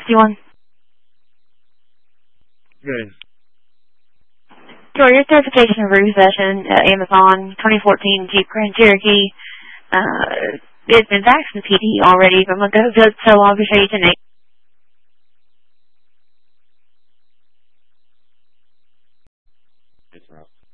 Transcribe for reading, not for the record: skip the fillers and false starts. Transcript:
you on? Good. For your certification of possession, Amazon 2014 Jeep Grand Cherokee, it's been faxed to the PD already, but I'm going to go so long to show you tonight. It's rough.